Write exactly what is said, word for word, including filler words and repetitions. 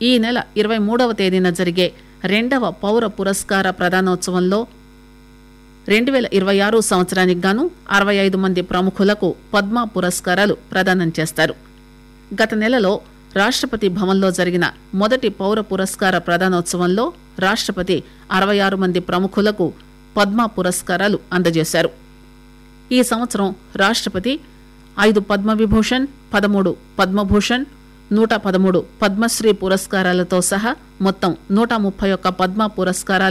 ఈ నెల ఇరవై మూడవ తేదీన జరిగే రెండవ పౌర పురస్కార ప్రదానోత్సవంలో రెండు వేల ఇరవై ఆరు సంవత్సరానికి గాను అరవై ఐదు మంది ప్రముఖులకు పద్మ పురస్కారాలు ప్రదానం చేస్తారు. గత నెలలో రాష్టపతి భవన్లో జరిగిన మొదటి పౌర పురస్కార ప్రదానోత్సవంలో రాష్టపతి అరవై ఆరు మంది ప్రముఖులకు పద్మ పురస్కారాలు అందజేశారు. ఈ సంవత్సరం రాష్టపతి ఐదు పద్మవిభూషణ్, పదమూడు పద్మభూషణ్, నూట పదమూడు పద్మశ్రీ పురస్కారాలతో సహా మొత్తం నూట ముప్పై ఒక్క పద్మ పురస్కారాల